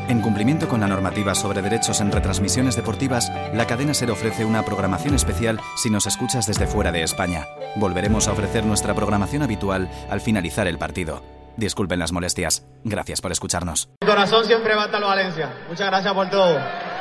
En cumplimiento con la normativa sobre derechos en retransmisiones deportivas, la cadena SER ofrece una programación especial si nos escuchas desde fuera de España. Volveremos a ofrecer nuestra programación habitual al finalizar el partido. Disculpen las molestias. Gracias por escucharnos. Mi corazón siempre va hasta Valencia. Muchas gracias por todo.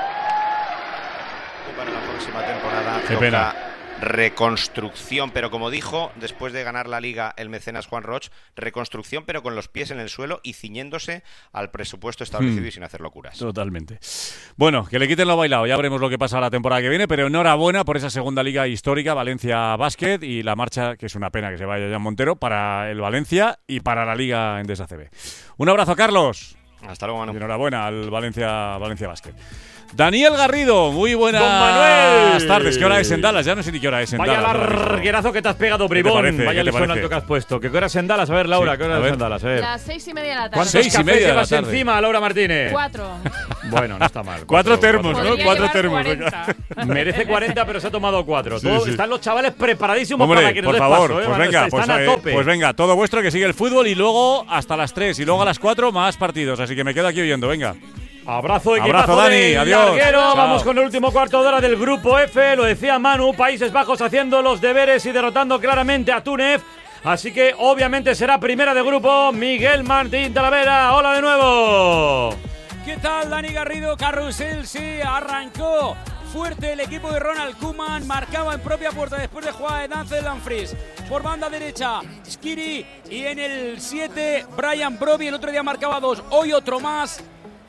Para la próxima temporada Qué pena. Reconstrucción, pero como dijo después de ganar la Liga el mecenas Juan Roch, reconstrucción pero con los pies en el suelo y ciñéndose al presupuesto establecido y sin hacer locuras. Totalmente. Bueno, que le quiten lo bailado, ya veremos lo que pasa la temporada que viene, pero enhorabuena por esa segunda liga histórica, Valencia Basket, y la marcha, que es una pena que se vaya Jan Montero, para el Valencia y para la Liga Endesa CB. Un abrazo, Carlos. Hasta luego, Manu. Y enhorabuena al Valencia Basket. Daniel Garrido, muy buenas tardes. ¿Qué hora es en Dallas? Ya no sé ni qué hora es en Dallas. Vaya larguerazo que te has pegado, bribón. Vaya lesión alto que has puesto. ¿Qué hora es en Dallas? A ver, Laura, Sí, ¿qué hora es en Dallas? A ver. Las 6:30 de la tarde. ¿Cuántos 6:30 cafés de la llevas tarde. encima, Laura Martínez? 4. Bueno, no está mal. 4 termos, ¿no? Podría 4 llevar termos. 40. Merece 40, pero se ha tomado 4. Sí, sí. Están los chavales preparadísimos Hombre, para que nos por des favor, paso, pues venga, están a tope. pues venga, todo vuestro, que sigue el fútbol, y luego hasta las 3 y luego a las 4 más partidos, así que me quedo aquí oyendo, venga. Abrazo, Abrazo, Dani, del adiós. larguero. Chao. Vamos con el último cuarto de hora del grupo F. Lo decía Manu, Países Bajos haciendo los deberes y derrotando claramente a Túnez. Así que obviamente será primera de grupo Miguel Martín Talavera. Hola de nuevo. ¿Qué tal, Dani Garrido? Carrusel sí arrancó fuerte el equipo de Ronald Koeman, marcaba en propia puerta después de jugada de Denzel Dumfries. Por banda derecha, Skiri, y en el 7, Brian Brobbey. El otro día marcaba 2, hoy otro más.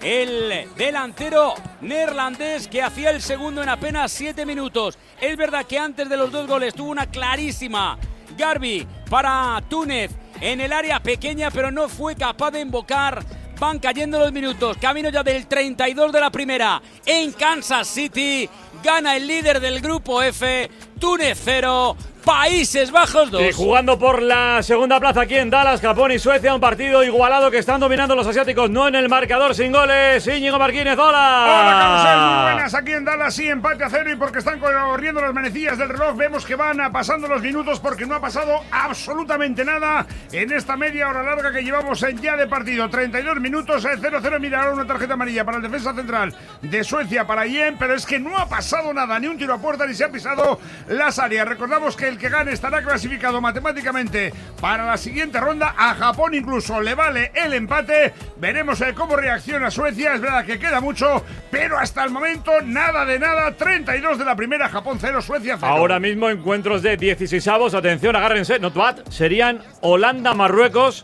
El delantero neerlandés que hacía el segundo en apenas 7 minutos. Es verdad que antes de los 2 goles tuvo una clarísima Garbi para Túnez en el área pequeña, pero no fue capaz de invocar. Van cayendo los minutos, camino ya del 32 de la primera. En Kansas City gana el líder del grupo F, Túnez 0, Países Bajos 2. Y jugando por la segunda plaza aquí en Dallas, Japón y Suecia, un partido igualado que están dominando los asiáticos, no en el marcador, sin goles. Íñigo Martínez, hola. Hola, Carlos, muy buenas. Aquí en Dallas sí, empate a 0, y porque están corriendo las manecillas del reloj, vemos que van pasando los minutos porque no ha pasado absolutamente nada en esta media hora larga que llevamos ya de partido. 32 minutos, 0-0. Mira, ahora una tarjeta amarilla para el defensa central de Suecia, para Yen, pero es que no ha pasado nada, ni un tiro a puerta, ni se ha pisado las áreas. Recordamos que el que gane estará clasificado matemáticamente para la siguiente ronda. A Japón incluso le vale el empate. Veremos cómo reacciona Suecia. Es verdad que queda mucho, pero hasta el momento nada de nada. 32 de la primera, Japón 0, Suecia 0. Ahora mismo encuentros de 16avos. Atención, agárrense, not bad. Serían Holanda-Marruecos,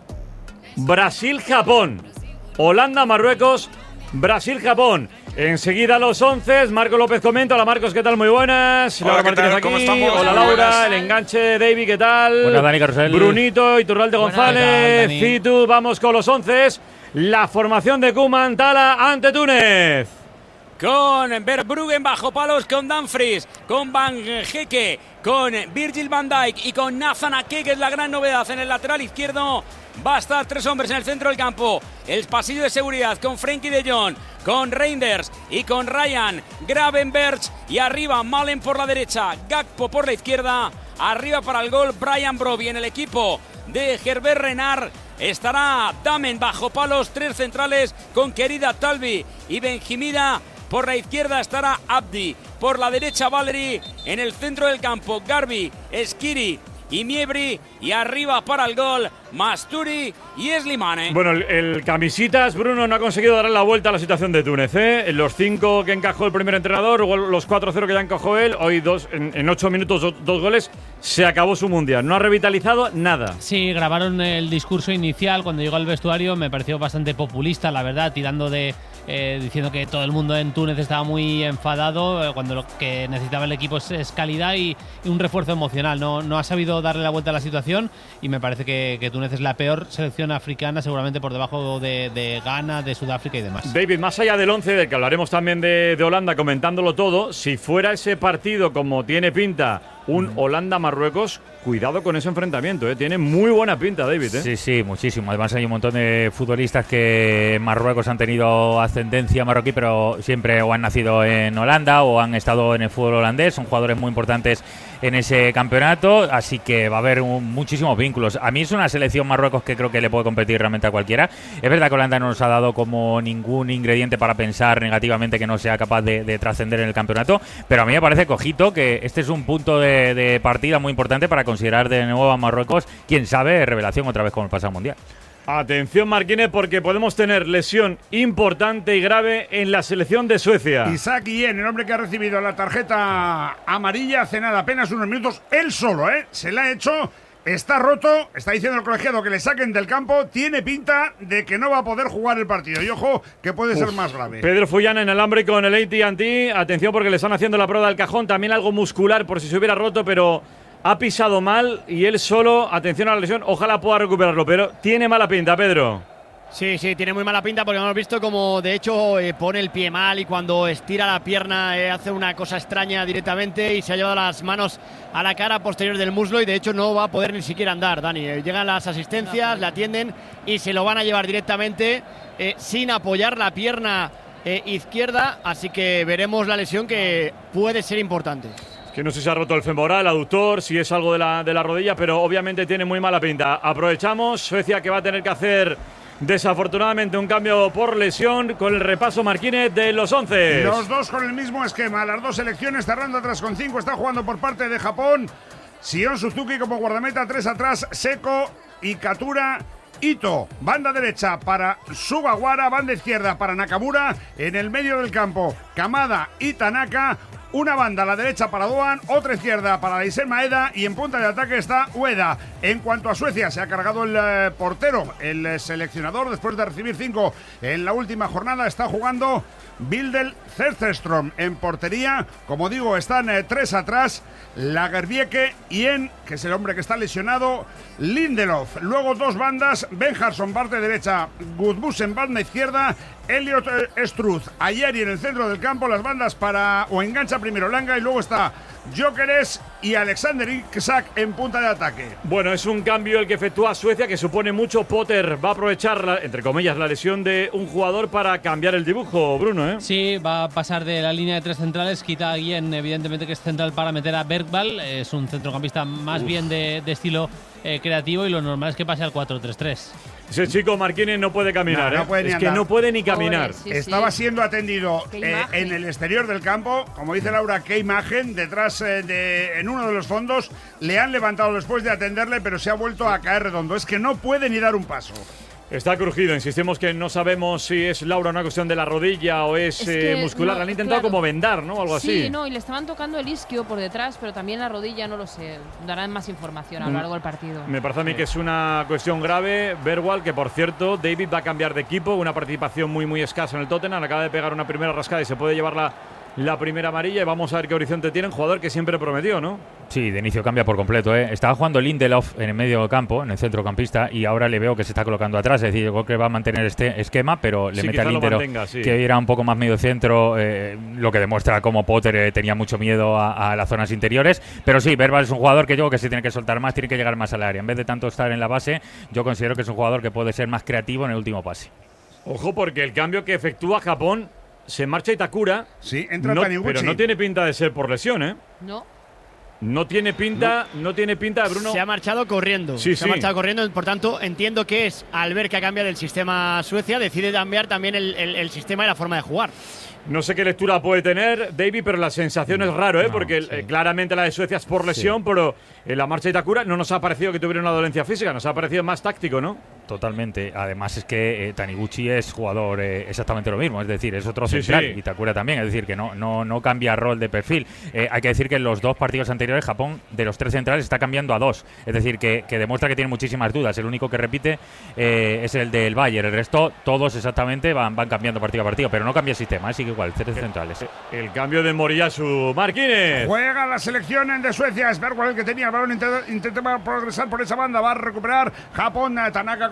Brasil-Japón. Holanda-Marruecos, Brasil-Japón. Enseguida los 11. Marco López comenta. Hola, Marcos, ¿qué tal? Muy buenas. Hola, Laura ¿qué tal? Martínez ¿Cómo aquí. estamos? Hola, Muy Laura. buenas. El enganche, David, ¿qué tal? Buenas, Dani Carrusel. Brunito, Iturralde González, ¿qué tal, Dani? Citu. Vamos con los 11. La formación de Koeman, Tala ante Túnez. Con Verbruggen bajo palos, con Dumfries, con Van Geke, con Virgil van Dijk y con Nathan Ake, que es la gran novedad en el lateral izquierdo. Va a estar 3 hombres en el centro del campo. El pasillo de seguridad con Frenkie de Jong, con Reinders y con Ryan Gravenberch. Y arriba Malen por la derecha, Gakpo por la izquierda. Arriba para el gol Brian Brobbey. En el equipo de Herbert Renard estará Damen bajo palos, 3 centrales con Querida Talbi y Benjimida. Por la izquierda estará Abdi, por la derecha Valery, en el centro del campo Garbi, Skiri y Miebri, y arriba para el gol Masturi y Slimane. Bueno, el camisitas, Bruno, no ha conseguido darle la vuelta a la situación de Túnez, ¿eh? Los 5 que encajó el primer entrenador, luego los 4-0 que ya encajó él, hoy en 8 minutos 2 goles, se acabó su mundial. No ha revitalizado nada. Sí, grabaron el discurso inicial cuando llegó al vestuario, me pareció bastante populista, la verdad, tirando de diciendo que todo el mundo en Túnez estaba muy enfadado, cuando lo que necesitaba el equipo es calidad y un refuerzo emocional. No ha sabido darle la vuelta a la situación, y me parece que Túnez es la peor selección africana, seguramente por debajo de Ghana, de Sudáfrica y demás. David, más allá del 11, del que hablaremos también de Holanda, comentándolo todo, si fuera ese partido como tiene pinta, un Holanda-Marruecos, cuidado con ese enfrentamiento, ¿eh? Tiene muy buena pinta, David, ¿eh? Sí, muchísimo. Además hay un montón de futbolistas que en Marruecos han tenido ascendencia marroquí, pero siempre o han nacido en Holanda o han estado en el fútbol holandés. Son jugadores muy importantes en ese campeonato, así que va a haber muchísimos vínculos. A mí es una selección Marruecos que creo que le puede competir realmente a cualquiera. Es verdad que Holanda no nos ha dado como ningún ingrediente para pensar negativamente que no sea capaz de trascender en el campeonato, pero a mí me parece cojito que este es un punto de partida muy importante para considerar de nuevo a Marruecos, quién sabe, revelación otra vez como el pasado mundial. Atención, Marquínez, porque podemos tener lesión importante y grave en la selección de Suecia. Isaac Guillén, el hombre que ha recibido la tarjeta amarilla hace nada, apenas unos minutos, él solo, se la ha hecho, está roto, está diciendo el colegiado que le saquen del campo, tiene pinta de que no va a poder jugar el partido. Y ojo, que puede ser más grave. Pedro Fullana en el alambre con el AT&T, atención porque le están haciendo la prueba del cajón, también algo muscular por si se hubiera roto, pero ha pisado mal y él solo, atención a la lesión, ojalá pueda recuperarlo, pero tiene mala pinta, Pedro. Sí, tiene muy mala pinta porque hemos visto como de hecho pone el pie mal y cuando estira la pierna hace una cosa extraña directamente y se ha llevado las manos a la cara posterior del muslo y de hecho no va a poder ni siquiera andar, Dani. Llegan las asistencias, le atienden y se lo van a llevar directamente sin apoyar la pierna izquierda, así que veremos la lesión que puede ser importante. Que no sé si ha roto el femoral, el aductor, si es algo de la rodilla, pero obviamente tiene muy mala pinta. Aprovechamos, Suecia que va a tener que hacer desafortunadamente un cambio por lesión con el repaso, Marquínez, de los 11. Los dos con el mismo esquema, las dos selecciones cerrando atrás con 5, está jugando por parte de Japón. Sion Suzuki como guardameta, 3 atrás, Seko y Katura. Ito, banda derecha para Sugawara, banda izquierda para Nakamura, en el medio del campo Kamada y Tanaka. Una banda a la derecha para Doan, otra izquierda para Daisen Maeda y en punta de ataque está Ueda. En cuanto a Suecia, se ha cargado el portero, el seleccionador, después de recibir 5 en la última jornada, está jugando Bildel Zetterström en portería. Como digo, están 3 atrás, Lagerbieke y que es el hombre que está lesionado, Lindelof. Luego 2 bandas, Benjarsson parte derecha, Gudmussen banda izquierda, Elliot Struth, Ayeri en el centro del campo, las bandas engancha primero Langa y luego está Gyökeres y Alexander Isak en punta de ataque. Bueno, es un cambio el que efectúa Suecia que supone mucho. Potter va a aprovechar, entre comillas, la lesión de un jugador para cambiar el dibujo, Bruno, Sí, va a pasar de la línea de 3 centrales, quita a Guillén, evidentemente que es central, para meter a Bergvall, es un centrocampista más bien de estilo creativo y lo normal es que pase al 4-3-3. Ese chico Marquínez no puede caminar, no puede ni es andar. Que no puede ni caminar. Estaba siendo atendido en el exterior del campo, como dice Laura, qué imagen, detrás en uno de los fondos, le han levantado después de atenderle, pero se ha vuelto a caer redondo, es que no puede ni dar un paso. Está crujido, insistimos que no sabemos si es, Laura, una cuestión de la rodilla o es muscular. No, han intentado como vendar, ¿no? Algo así. Sí, no, y le estaban tocando el isquio por detrás, pero también la rodilla, no lo sé. Darán más información a lo largo del partido. Me parece a mí que es una cuestión grave. Bergvall, que por cierto, David va a cambiar de equipo, una participación muy escasa en el Tottenham, acaba de pegar una primera rascada y se puede llevar la primera amarilla y vamos a ver qué horizonte tiene un jugador que siempre prometió, ¿no? Sí, de inicio cambia por completo. Estaba jugando Lindelof en el medio campo, en el centrocampista, y ahora le veo que se está colocando atrás. Es decir, yo creo que va a mantener este esquema, pero le mete a Lindelof, que era un poco más medio centro, lo que demuestra cómo Potter tenía mucho miedo a las zonas interiores. Pero sí, Bergvall es un jugador que yo creo que se tiene que soltar más, tiene que llegar más al área. En vez de tanto estar en la base, yo considero que es un jugador que puede ser más creativo en el último pase. Ojo, porque el cambio que efectúa Japón, se marcha Itakura. Sí, entra Taniguchi. Pero no tiene pinta de ser por lesión, No tiene pinta, no tiene pinta de Bruno. Se ha marchado corriendo. Se ha marchado corriendo, por tanto, entiendo que es al ver que ha cambiado el sistema Suecia, decide cambiar también el sistema y la forma de jugar. No sé qué lectura puede tener David, pero la sensación es raro, porque claramente la de Suecia es por lesión, pero en la marcha de Itakura no nos ha parecido que tuviera una dolencia física, nos ha parecido más táctico, ¿no? Totalmente. Además es que Taniguchi es jugador exactamente lo mismo, es decir, es otro central, y Itakura también, es decir, que no cambia rol de perfil. Hay que decir que en los 2 partidos anteriores Japón, de los 3 centrales, está cambiando a 2, es decir, que demuestra que tiene muchísimas dudas. El único que repite es el del Bayern, el resto todos exactamente van cambiando partido a partido, pero no cambia el sistema, sigue igual, 3 centrales. El cambio de Moriyasu. Marquínez. Juega la selección de Suecia, es Bergvall el que tenía el balón, intenta progresar por esa banda, va a recuperar Japón, Tanaka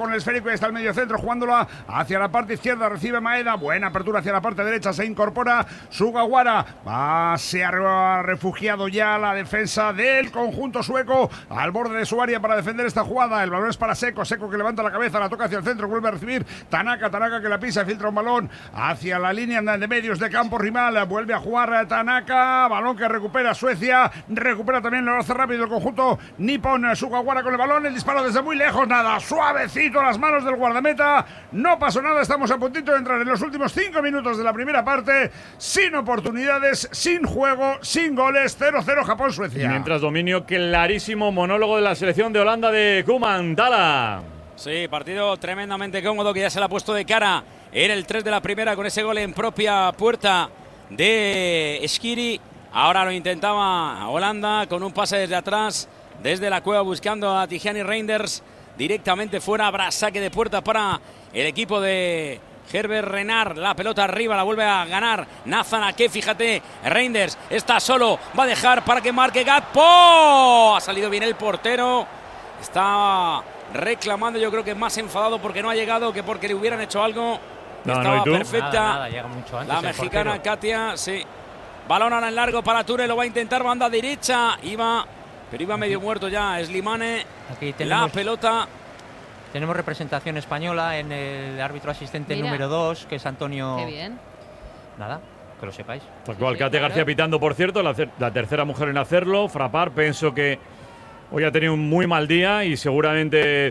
con el esférico y está el medio centro jugándola hacia la parte izquierda. Recibe Maeda. Buena apertura hacia la parte derecha. Se incorpora Sugawara. Se ha refugiado ya la defensa del conjunto sueco al borde de su área para defender esta jugada. El balón es para Seco. Seco que levanta la cabeza, la toca hacia el centro. Vuelve a recibir Tanaka. Tanaka que la pisa, filtra un balón hacia la línea de medios de campo rival. Vuelve a jugar Tanaka. Balón que recupera Suecia. Recupera también, lo hace rápido el conjunto nipón. Sugawara con el balón. El disparo desde muy lejos. Nada. Suavecito a las manos del guardameta. No pasó nada. Estamos a puntito de entrar en los últimos 5 minutos de la primera parte. Sin oportunidades, sin juego, sin goles. 0-0 Japón-Suecia. Mientras dominio clarísimo, monólogo de la selección de Holanda de Koeman. Dala. Sí, partido tremendamente cómodo que ya se le ha puesto de cara en el 3 de la primera con ese gol en propia puerta de Schiri. Ahora lo intentaba Holanda con un pase desde atrás, desde la cueva buscando a Tijani Reinders. Directamente fuera, habrá saque de puerta para el equipo de Herbert Renard. La pelota arriba, la vuelve a ganar Nathan Ake. Fíjate, Reinders está solo, va a dejar para que marque Gakpo. Ha salido bien el portero. Está reclamando, yo creo que más enfadado porque no ha llegado que porque le hubieran hecho algo. Estaba perfecta. Nada, llega mucho antes la mexicana Katia, sí. Balón ahora en largo para Ture, lo va a intentar, banda derecha. Pero iba medio muerto ya Slimane. Aquí tenemos la pelota. Tenemos representación española en el árbitro asistente número 2, que es Antonio. Qué bien. Nada, que lo sepáis. Actual Katia García pitando, por cierto, la tercera mujer en hacerlo. Frappart, pienso que hoy ha tenido un muy mal día y seguramente